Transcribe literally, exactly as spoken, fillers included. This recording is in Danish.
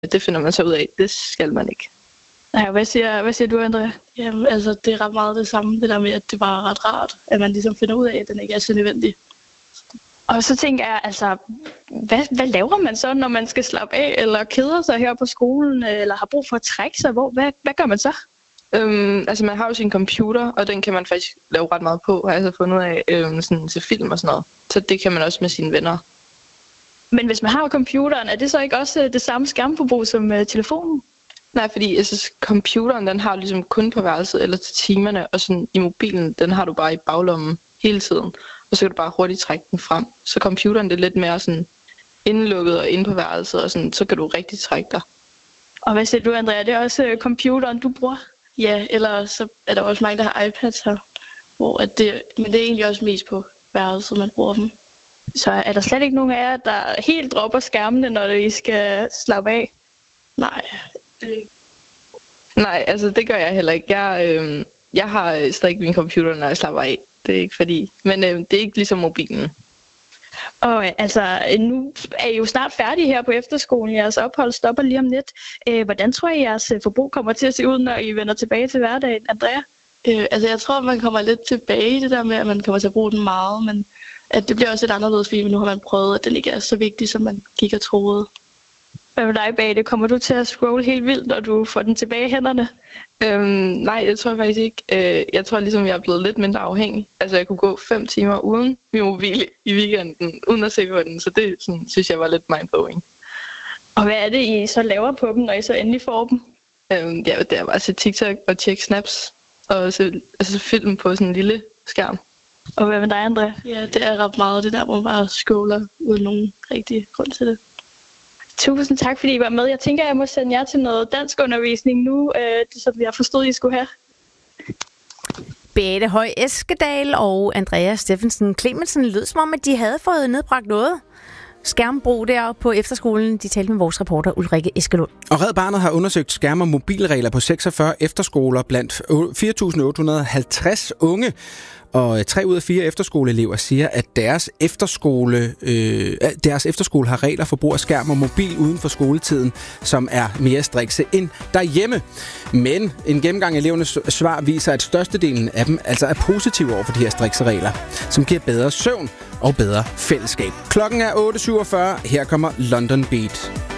Det finder man så ud af. Det skal man ikke. Nej, hvad siger, hvad siger du, Andrea? Jamen, altså, det er ret meget det samme, det der med, at det bare er ret rart, at man ligesom finder ud af, at den ikke er så nødvendig. Og så tænker jeg, altså, hvad, hvad laver man så, når man skal slappe af, eller keder sig her på skolen, eller har brug for at trække sig? Hvor, hvad, hvad gør man så? Øhm, altså, man har jo sin computer, og den kan man faktisk lave ret meget på, har jeg så fundet ud af, øhm, sådan til film og sådan noget. Så det kan man også med sine venner. Men hvis man har computeren, er det så ikke også det samme skærmforbrug som uh, telefonen? Nej, fordi altså, computeren, den har ligesom kun på værelset eller til timerne, og sådan i mobilen, den har du bare i baglommen hele tiden. Og så kan du bare hurtigt trække den frem. Så computeren, det er lidt mere sådan indlukket og inde på værelset, og sådan, så kan du rigtig trække dig. Og hvad siger du, Andrea? Det er også uh, computeren, du bruger? Ja, eller så er der også mange, der har iPads her. Hvor at det, men det er egentlig også mest på værelset, man bruger dem. Så er der slet ikke nogen af jer, der helt dropper skærmene, når I skal slappe af? Nej, det Nej, altså det gør jeg heller ikke. Jeg, øh, jeg har stadig min computer, når jeg slapper af. Det er ikke fordi. Men øh, det er ikke ligesom mobilen. Og øh, altså, nu er I jo snart færdige her på efterskolen. Jeres ophold stopper lige om lidt. Øh, hvordan tror I, jeres forbrug kommer til at se ud, når I vender tilbage til hverdagen, Andrea? Øh, altså jeg tror, man kommer lidt tilbage i det der med, at man kommer til at bruge den meget, men at det bliver også lidt anderledes, fordi nu har man prøvet, at den ikke er så vigtig, som man gik og troede. Hvad med dig, Bate? Kommer du til at scrolle helt vildt, når du får den tilbage i hænderne? Øhm, nej, det tror jeg faktisk ikke. Øh, jeg tror ligesom, jeg er blevet lidt mindre afhængig. Altså jeg kunne gå fem timer uden min mobil i weekenden, uden at se på den, så det sådan, synes jeg var lidt mindblowing. Og hvad er det, I så laver på dem, når I så endelig får dem? Øhm, ja, det er bare at se TikTok og tjekke snaps, og se altså, film på sådan en lille skærm. Og hvad med dig, Andrea? Ja, det er ret meget det der, hvor man bare scroller uden nogen rigtig grund til det. Tusind tak, fordi I var med. Jeg tænker, jeg må sende jer til noget dansk undervisning nu, øh, det, som jeg forstod, I skulle have. Beate Høj Eskedal og Andrea Steffensen Clemensen lød som om, at de havde fået nedbragt noget skærmbrug der på efterskolen. De talte med vores reporter Ulrikke Eskelund. Og Red Barnet har undersøgt skærm- og mobilregler på seksogfyrre efterskoler blandt fire tusind otte hundrede og halvtreds unge. Og tre ud af fire efterskoleelever siger, at deres efterskole, øh, deres efterskole har regler for brug af skærm og mobil uden for skoletiden, som er mere strikse end derhjemme. Men en gennemgang af elevernes svar viser, at størstedelen af dem altså er positive over for de her strikse regler, som giver bedre søvn og bedre fællesskab. Klokken er otte syvogfyrre. Her kommer London Beat.